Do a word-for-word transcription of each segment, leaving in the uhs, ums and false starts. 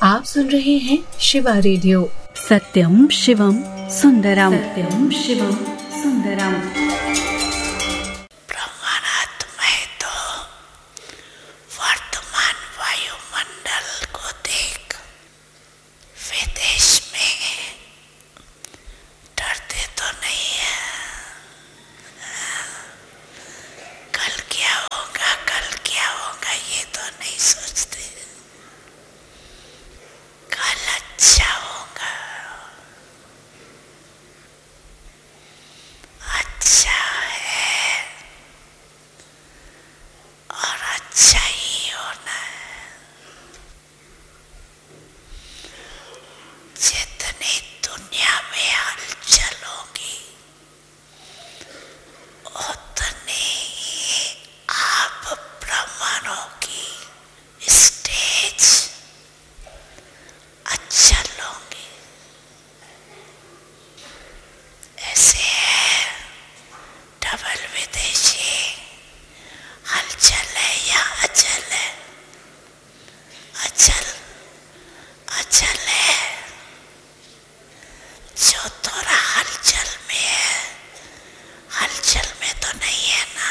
आप सुन रहे हैं शिवा रेडियो। सत्यम शिवम सुंदरम, सत्यम शिवम सुंदरम। ब्रह्मांडमय तो वर्तमान वायुमंडल को देख विदेश में डरते तो नहीं है। कल क्या होगा कल क्या होगा ये तो नहीं सोचते। कल अच्छा होगा, अच्छा है और अच्छा ही होना है। जितनी दुनिया में हलचल होगी उतनी ही आप ब्राह्मणों की स्टेज अच्छा लोगे। ऐसे है डबल विदेशी, हलचल है या अचल है। अचल अचल है जो थोड़ा हलचल में है, हलचल में तो नहीं है ना।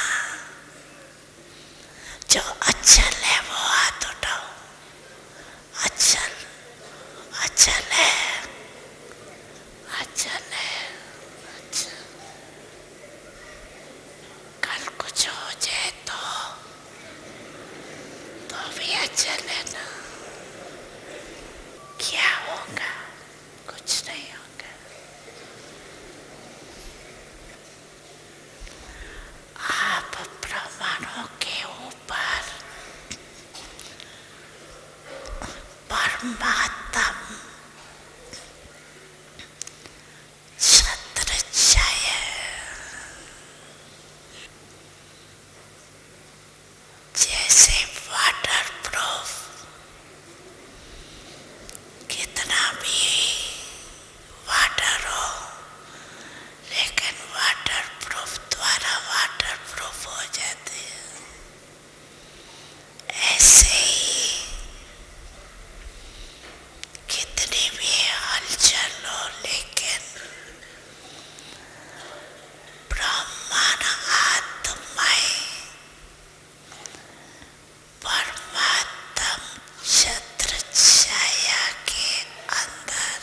जो अचल है वो हाथ उठाओ। अचल अचल है, अचल है, अचल। कल कुछ हो जाए तो तो भी अचल है ना। क्या होगा? कुछ नहीं होगा। आप ब्रह्मांडों के ऊपर परमात्मा छत्र छाया, जैसे वाटर प्रूफ। कितना भी वाटर हो लेकिन वाटर प्रूफ द्वारा वाटर प्रूफ हो जाते हैं। ऐसे ही कितनी भी हलचल हो लेकिन ब्रह्मांड आत्माएं परमात्म छत्र छाया के अंदर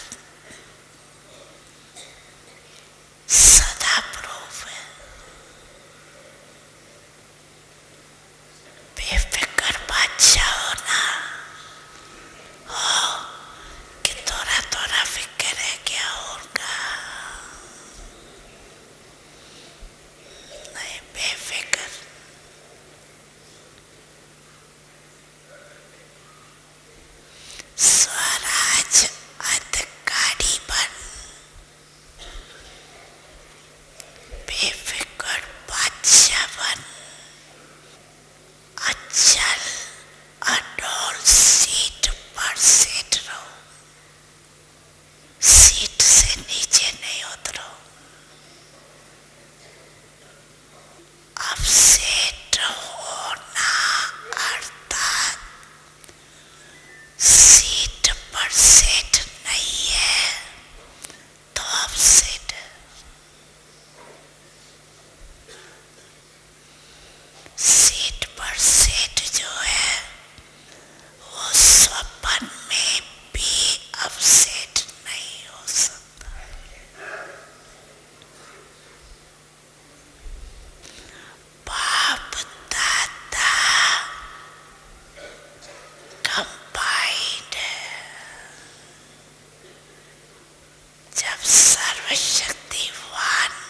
सदा प्रूफ है। बेफिक्र बादशाह होना हो कि थोड़ा थोड़ा फिक्र है क्या होगा। नहीं, बेफिक्र। स्वराज अधिकारी बन, बेफिक्र बादशाह बन। अचल अडोल सीट पर सेट रहो, सीट से नीचे नहीं उतरो। अब सेट होना अर्थात सीट पर सेट नहीं है तो अब सेट है। सीट पर सेट जो है वो स्वप्न में भी अब सेट नहीं हो सकता। बाप दादा कंबाइंड है। जब सर्वशक्तिवान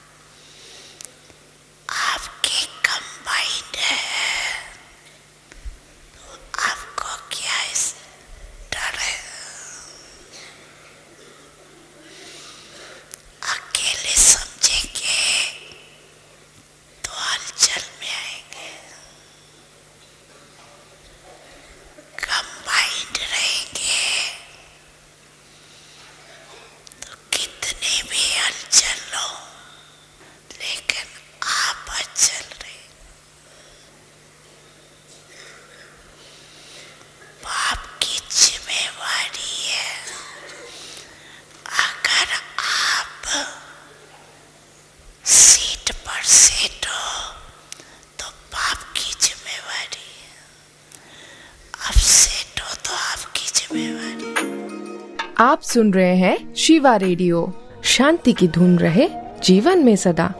आपके कंबाइंड है तो आपको क्या इस डर है? अकेले समझेंगे तो हलचल में आएंगे। कम आप सुन रहे हैं शिवा रेडियो। शांति की धुन रहे जीवन में सदा।